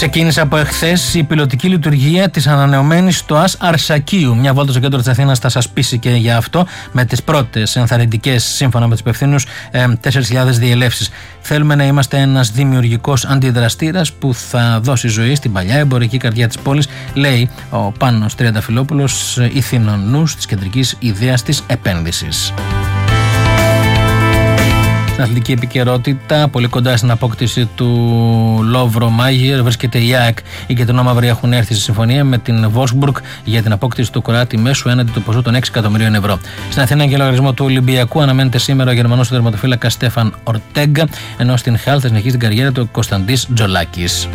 Ξεκίνησε από εχθές η πιλωτική λειτουργία της ανανεωμένης ΤΟΑΣ Αρσακίου. Μια βόλτα στο κέντρο της Αθήνας θα σας πείσει και για αυτό, με τις πρώτες ενθαρρυντικές, σύμφωνα με τους υπευθύνους, 4.000 διελεύσεις. Θέλουμε να είμαστε ένας δημιουργικός αντιδραστήρας που θα δώσει ζωή στην παλιά εμπορική καρδιά της πόλης, λέει ο Πάνος Τριανταφυλόπουλος, ηθήνων νους της κεντρικής ιδέας της επένδυσης. Στην αθλητική επικαιρότητα, πολύ κοντά στην απόκτηση του Λόβρο Μάγιερ, βρίσκεται η ΑΕΚ. Οι κεντρινόμαυροι έχουν έρθει σε συμφωνία με την Βόλσμπουργκ για την απόκτηση του Κροάτη μέσου έναντι του ποσού των 6 εκατομμυρίων ευρώ. Στην Αθήνα, για λογαριασμό του Ολυμπιακού, αναμένεται σήμερα ο Γερμανός τερματοφύλακας Στέφαν Ορτέγκα, ενώ στην Χαλ θα συνεχίσει την καριέρα του Κωνσταντής Τζολάκης.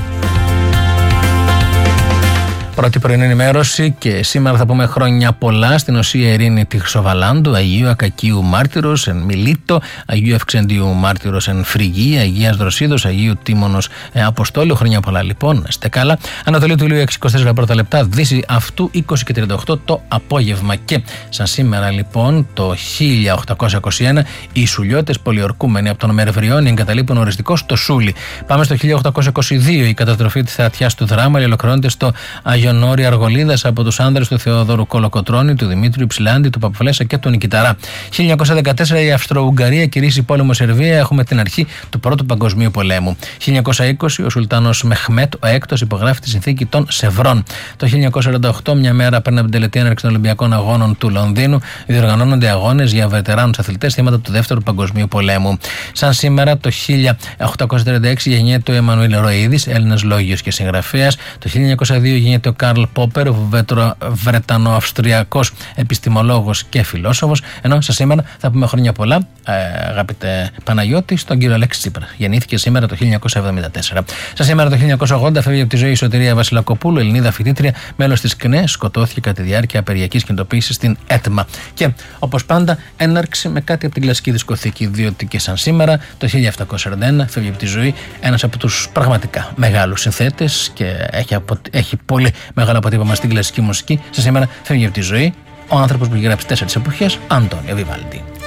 Πρώτη πρωινή ενημέρωση και σήμερα θα πούμε χρόνια πολλά στην Οσία Ειρήνη τη Χρυσοβαλάντου, Αγίου Ακακίου Μάρτυρος εν Μιλίτο, Αγίου Ευξεντίου Μάρτυρος εν Φρυγή, Αγίας Δροσίδος, Αγίου Τίμωνος Αποστόλου. Χρόνια πολλά λοιπόν, είστε καλά. Ανατολή του Ηλίου 6-24 πρώτα λεπτά, Δύση αυτού 20 και 38 το απόγευμα. Και σαν σήμερα λοιπόν το 1821 οι Σουλιώτες, πολιορκούμενοι από τον Μερβριώνη, εγκαταλείπουν οριστικώς το Σούλι. Πάμε στο 1822, η καταστροφή της θεατιάς του Δράμα ολοκληρώνεται στο Αγιονόρη Αργολίδας από τους άνδρες του Θεοδόρου Κολοκοτρώνη, του Δημήτριου Ψηλάντη, του Παπαφλέσσα και του Νικηταρά. 1914 η Αυστρο-Ουγγαρία κηρύσσει πόλεμο Σερβία. Έχουμε την αρχή του Πρώτου Παγκοσμίου Πολέμου. 1920 ο Σουλτάνος Μεχμέτ ο Έκτος υπογράφει τη συνθήκη των Σευρών. Το 1948, μια μέρα πριν από την τελετή έναρξη των Ολυμπιακών Αγώνων του Λονδίνου, διοργανώνονται αγώνες για βετεράνους αθλητές θύματα του Δεύτερου Παγκοσμίου Πολέμου. Σαν σήμερα το 1836 γεννιέται ο Εμμανουήλ Ροΐδης, Έλληνας λόγιος και συγγραφέας. Το 1902 γεννιέται ο Καρλ Πόπερ, Βρετανο-Αυστριακός επιστημολόγος και φιλόσοφος. Ενώ σε σήμερα θα πούμε χρόνια πολλά, αγαπητέ Παναγιώτη, στον κύριο Αλέξη Τσίπρα. Γεννήθηκε σήμερα το 1974. Σε σήμερα το 1980 φεύγει από τη ζωή η Σωτηρία Βασιλακοπούλου, Ελληνίδα φοιτήτρια, μέλος της ΚΝΕ, σκοτώθηκε κατά τη διάρκεια απεργιακής κινητοποίησης στην ΕΤΜΑ. Και όπως πάντα, έναρξη με κάτι από την κλασική δισκοθήκη, διότι και σαν σήμερα το 1741 φεύγει από τη ζωή ένας από τους πραγματικά μεγάλους συνθέτες και έχει πολύ μεγάλο αποτύπωμα στην κλασική μουσική. Σε σήμερα φεύγει από τη ζωή ο άνθρωπος που έχει γράψει 4 εποχές, Αντώνιο Βιβάλντι.